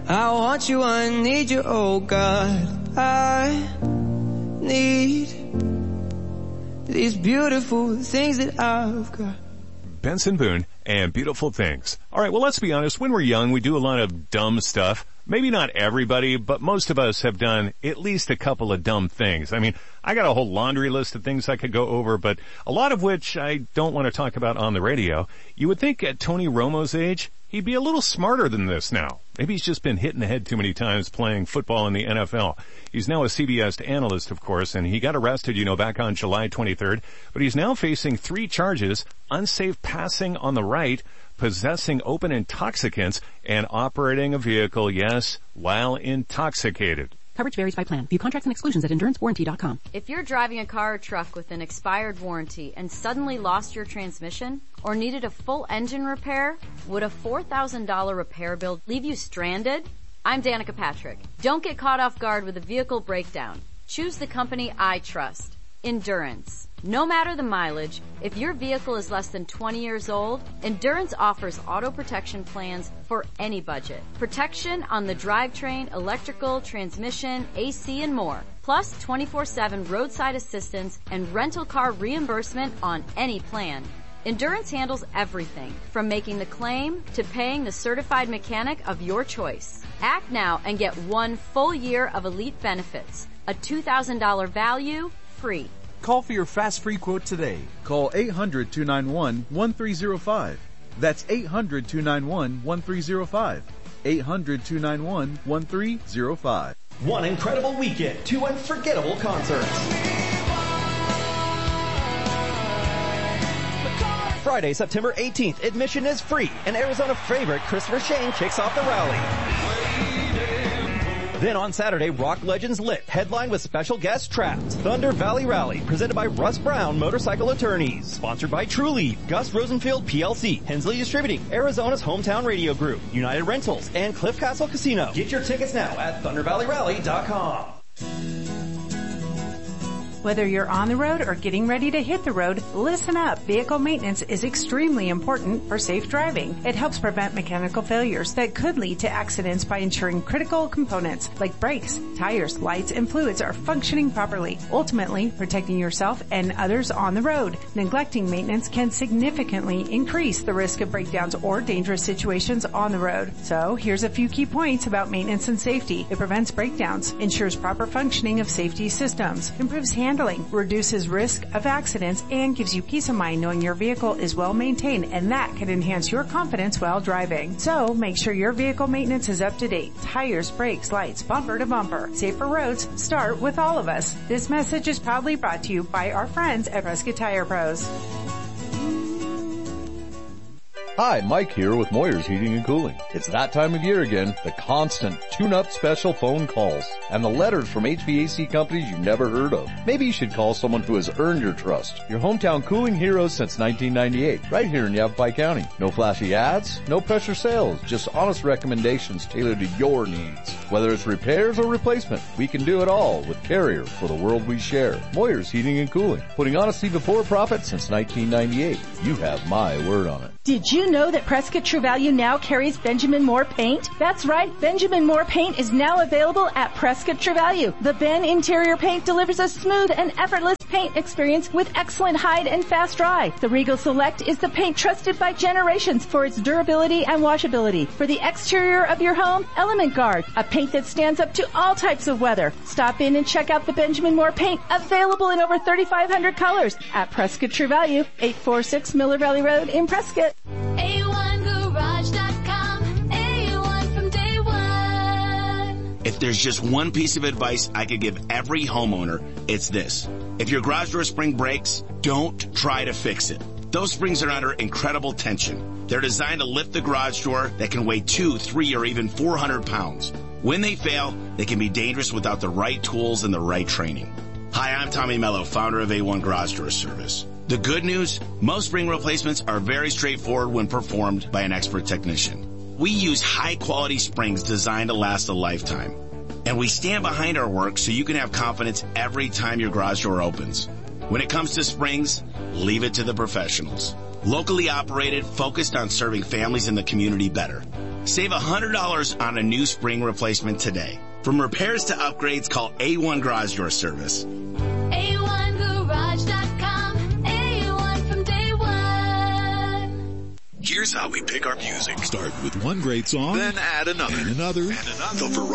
I want you, I need you, oh God. I need these beautiful things that I've got. Benson Boone and Beautiful Things. All right, well, let's be honest. When we're young, we do a lot of dumb stuff. Maybe not everybody, but most of us have done at least a couple of dumb things. I mean, I got a whole laundry list of things I could go over, but a lot of which I don't want to talk about on the radio. You would think at Tony Romo's age, he'd be a little smarter than this now. Maybe he's just been hit in the head too many times playing football in the NFL. He's now a CBS analyst, of course, and he got arrested, back on July 23rd. But he's now facing 3 charges: unsafe passing on the right, possessing open intoxicants, and operating a vehicle, yes, while intoxicated. Coverage varies by plan. View contracts and exclusions at EnduranceWarranty.com. If you're driving a car or truck with an expired warranty and suddenly lost your transmission or needed a full engine repair, would a $4,000 repair bill leave you stranded? I'm Danica Patrick. Don't get caught off guard with a vehicle breakdown. Choose the company I trust, Endurance. No matter the mileage, if your vehicle is less than 20 years old, Endurance offers auto protection plans for any budget. Protection on the drivetrain, electrical, transmission, AC, and more. Plus 24/7 roadside assistance and rental car reimbursement on any plan. Endurance handles everything, from making the claim to paying the certified mechanic of your choice. Act now and get 1 full year of elite benefits. A $2,000 value, free. Call for your fast free quote today. Call 800-291-1305. That's 800-291-1305. 800-291-1305. One incredible weekend, 2 unforgettable concerts. Friday, September 18th, admission is free, and Arizona favorite Christopher Shane kicks off the rally. Then on Saturday, Rock Legends Lit, headlined with special guest Trapped. Thunder Valley Rally, presented by Russ Brown Motorcycle Attorneys. Sponsored by Trulieve, Gus Rosenfield PLC, Hensley Distributing, Arizona's Hometown Radio Group, United Rentals, and Cliff Castle Casino. Get your tickets now at ThunderValleyRally.com. Whether you're on the road or getting ready to hit the road, listen up. Vehicle maintenance is extremely important for safe driving. It helps prevent mechanical failures that could lead to accidents by ensuring critical components like brakes, tires, lights, and fluids are functioning properly, ultimately protecting yourself and others on the road. Neglecting maintenance can significantly increase the risk of breakdowns or dangerous situations on the road. So here's a few key points about maintenance and safety. It prevents breakdowns, ensures proper functioning of safety systems, improves handling, reduces risk of accidents, and gives you peace of mind knowing your vehicle is well maintained, and that can enhance your confidence while driving. So make sure your vehicle maintenance is up to date. Tires, brakes, lights, bumper to bumper. Safer roads start with all of us. This message is proudly brought to you by our friends at Prescott Tire Pros. Hi, Mike here with Moyer's Heating and Cooling. It's that time of year again, the constant tune-up special phone calls and the letters from HVAC companies you've never heard of. Maybe you should call someone who has earned your trust. Your hometown cooling heroes since 1998, right here in Yavapai County. No flashy ads, no pressure sales, just honest recommendations tailored to your needs. Whether it's repairs or replacement, we can do it all with Carrier for the world we share. Moyer's Heating and Cooling, putting honesty before profit since 1998. You have my word on it. Did you know that Prescott True Value now carries Benjamin Moore paint? That's right, Benjamin Moore paint is now available at Prescott True Value. The Ben interior paint delivers a smooth and effortless paint experience with excellent hide and fast dry. The Regal Select is the paint trusted by generations for its durability and washability. For the exterior of your home, Element Guard, a paint that stands up to all types of weather. Stop in and check out the Benjamin Moore paint, available in over 3,500 colors at Prescott True Value, 846 Miller Valley Road in Prescott. A1Garage.com, A1 from day one. If there's just one piece of advice I could give every homeowner, it's this. If your garage door spring breaks, don't try to fix it. Those springs are under incredible tension. They're designed to lift the garage door that can weigh 2, 3, or even 400 pounds. When they fail, they can be dangerous without the right tools and the right training. Hi, I'm Tommy Mello, founder of A1 Garage Door Service. The good news, most spring replacements are very straightforward when performed by an expert technician. We use high-quality springs designed to last a lifetime. And we stand behind our work so you can have confidence every time your garage door opens. When it comes to springs, leave it to the professionals. Locally operated, focused on serving families in the community better. Save $100 on a new spring replacement today. From repairs to upgrades, call A1 Garage Door Service. A1Garage.com. A1 from day one. Here's how we pick our music. Start with one great song, then add another. And another. The